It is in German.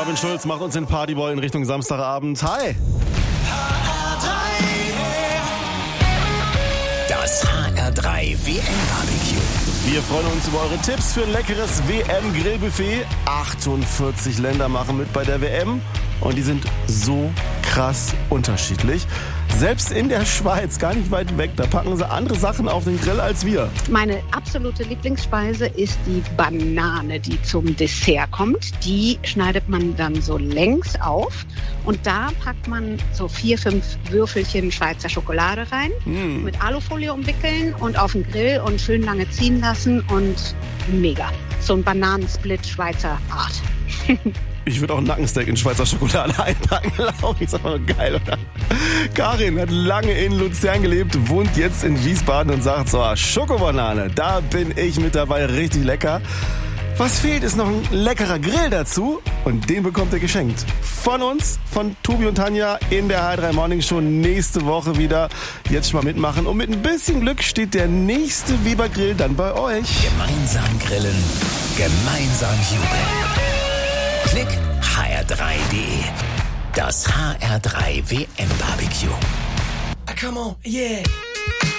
Robin Schulz macht uns den Partyboy in Richtung Samstagabend. Hi! Das HR3 WM-Barbecue. Wir freuen uns über eure Tipps für ein leckeres WM-Grillbuffet. 48 Länder machen mit bei der WM und die sind so krass unterschiedlich. Selbst in der Schweiz, gar nicht weit weg, da packen sie andere Sachen auf den Grill als wir. Meine absolute Lieblingsspeise ist die Banane, die zum Dessert kommt. Die schneidet man dann so längs auf und da packt man so 4-5 Würfelchen Schweizer Schokolade rein, mit Alufolie umwickeln und auf den Grill und schön lange ziehen lassen und mega. So ein Bananensplit Schweizer Art. Ich würde auch ein Nackensteak in Schweizer Schokolade einpacken, glaube ich. Ist aber geil, oder? Karin hat lange in Luzern gelebt, wohnt jetzt in Wiesbaden und sagt so, Schokobanane, da bin ich mit dabei, richtig lecker. Was fehlt, ist noch ein leckerer Grill dazu und den bekommt ihr geschenkt. Von uns, von Tobi und Tanja in der HR3 Morning Show nächste Woche wieder. Jetzt schon mal mitmachen und mit ein bisschen Glück steht der nächste Weber Grill dann bei euch. Gemeinsam grillen, gemeinsam jubeln. Klick hr3.de. Das HR3 WM-Barbecue. Come on, yeah.